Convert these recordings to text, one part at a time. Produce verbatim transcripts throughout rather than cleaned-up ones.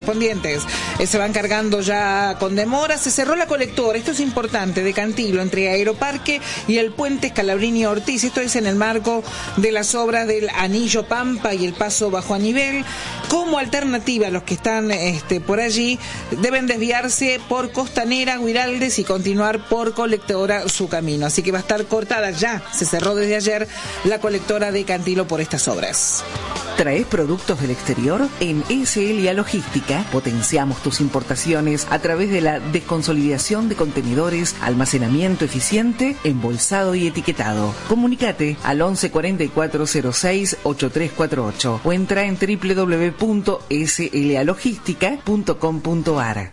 correspondientes eh, se van cargando ya con demora. Se cerró la colectora, esto es importante, de Cantilo, entre Aeroparque y el puente Scalabrini Ortiz. Esto es en el marco de las obras del Anillo Pampa y el paso bajo a nivel. Como alternativa a los que están este, por allí, deben desviarse por Costanera, Guiraldes y continuar por Colectora su camino. Así que va a estar cortada ya, se cerró desde ayer la colectora de Cantilo por estas obras. ¿Traes productos del exterior? En S L A Logística potenciamos tus importaciones a través de la desconsolidación de contenedores, almacenamiento eficiente, embolsado y etiquetado. Comunicate al once cuarenta y cuatro cero seis ochenta y tres cuarenta y ocho o entra en doble u doble u doble u punto s l a logística punto com punto a r.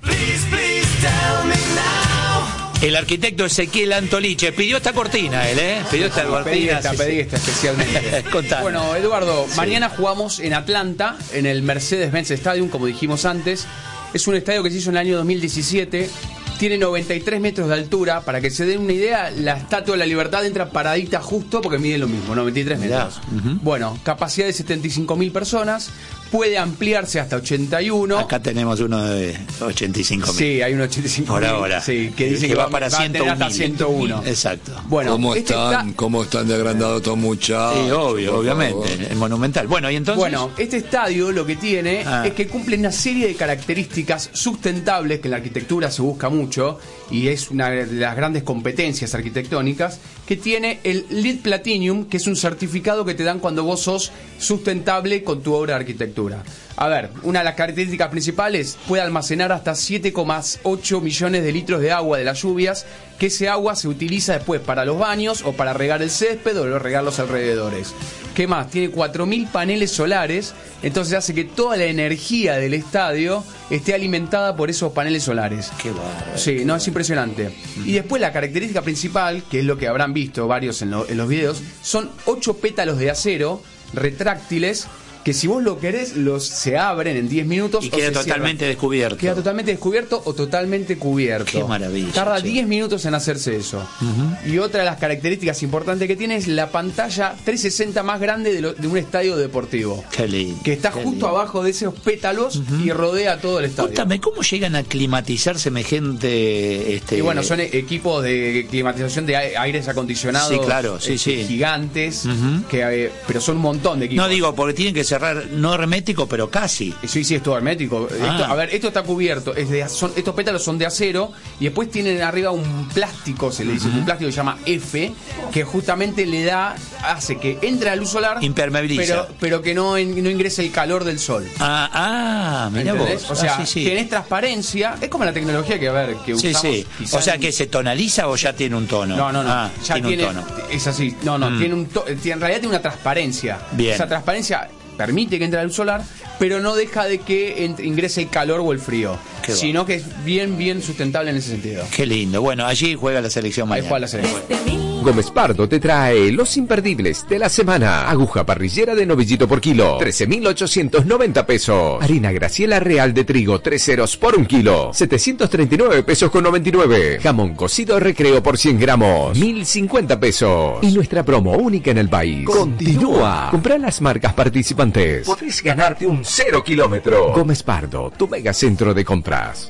El arquitecto Ezequiel Antoliche pidió esta cortina, él, ¿eh? Pidió esta cortina. Pedí esta, sí, pedí sí. esta especialmente. Bueno, Eduardo, sí. Mañana jugamos en Atlanta, en el Mercedes-Benz Stadium, como dijimos antes. Es un estadio que se hizo en el año dos mil diecisiete. Tiene noventa y tres metros de altura. Para que se den una idea, la Estatua de la Libertad entra paradita justo porque mide lo mismo, noventa y tres metros. Uh-huh. Bueno, capacidad de setenta y cinco mil personas. Puede ampliarse hasta ochenta y uno. Acá tenemos uno de ochenta y cinco mil. Sí, hay uno de ochenta y cinco mil. Por ahora. Sí, que dice que, que va, va para va ciento uno hasta ciento uno. Exacto. Bueno, ¿cómo este están? Está... ¿Cómo están de agrandado estos muchachos? Sí, obvio, obviamente. Es monumental. Bueno, y entonces. Bueno, este estadio lo que tiene ah. es que cumple una serie de características sustentables que en la arquitectura se busca mucho y es una de las grandes competencias arquitectónicas, que tiene el L E E D Platinum, que es un certificado que te dan cuando vos sos sustentable con tu obra de arquitectura. A ver, una de las características principales, puede almacenar hasta siete coma ocho millones de litros de agua de las lluvias, que ese agua se utiliza después para los baños o para regar el césped o regar los alrededores. ¿Qué más? Tiene cuatro mil paneles solares, entonces hace que toda la energía del estadio esté alimentada por esos paneles solares. Qué bárbaro. Sí, no, es impresionante. Mm. Y después la característica principal, que es lo que habrán visto varios en, lo, en los videos, son ocho pétalos de acero retráctiles, que si vos lo querés, los se abren en diez minutos. Y queda totalmente cierran. descubierto. Queda totalmente descubierto o totalmente cubierto. Qué maravilla. Tarda diez minutos en hacerse eso. Uh-huh. Y otra de las características importantes que tiene es la pantalla trescientos sesenta más grande de, lo, de un estadio deportivo. Qué lindo. Que está qué justo lindo. abajo de esos pétalos uh-huh. y rodea todo el estadio. Cuéntame, ¿cómo llegan a climatizar semejante...? Este... Y bueno, son equipos de climatización de aires acondicionados. Sí, claro, sí, este, sí. Gigantes, uh-huh. que, eh, pero son un montón de equipos. No digo, porque tienen que ser cerrar, no hermético, pero casi. Sí, sí, es todo hermético. Ah. Esto, a ver, esto está cubierto. Es de, son, estos pétalos son de acero y después tienen arriba un plástico, se le dice, uh-huh. un plástico que se llama F, que justamente le da, hace que entre la luz solar, impermeabiliza, pero, pero que no, en, no ingrese el calor del sol. Ah, ah, mira vos. O sea, ah, sí, sí. tenés transparencia. Es como la tecnología que, a ver, que usamos. Sí, sí. O sea, que se tonaliza o ya tiene un tono. No, no, no. Ah, ya tiene, tiene un tono. Es así. No, no. Mm. Tiene un to, en realidad tiene una transparencia. Bien. Esa transparencia permite que entre la luz solar, pero no deja de que entre, ingrese el calor o el frío, Qué sino va. que es bien, bien sustentable en ese sentido. Qué lindo. Bueno, allí juega la selección mañana. Ahí juega la selección. Gómez Pardo te trae los imperdibles de la semana. Aguja parrillera de novillito por kilo, trece mil ochocientos noventa pesos. Harina Graciela Real de trigo, tres ceros por un kilo, setecientos treinta y nueve pesos con noventa y nueve. Jamón cocido Recreo por cien gramos, mil cincuenta pesos. Y nuestra promo única en el país continúa. Comprá las marcas participantes. Podés ganarte un cero kilómetro. Gómez Pardo, tu mega centro de compras.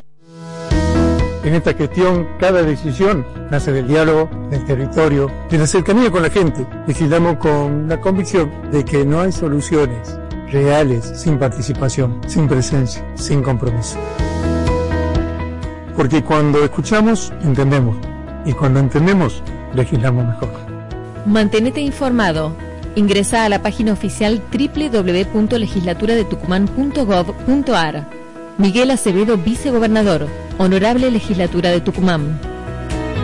En esta gestión, cada decisión nace del diálogo, del territorio, de la cercanía con la gente. Legislamos con la convicción de que no hay soluciones reales sin participación, sin presencia, sin compromiso. Porque cuando escuchamos, entendemos. Y cuando entendemos, legislamos mejor. Mantenete informado. Ingresa a la página oficial doble u doble u doble u punto legislatura de tucumán punto gov punto a r. Miguel Acevedo, vicegobernador. Honorable Legislatura de Tucumán.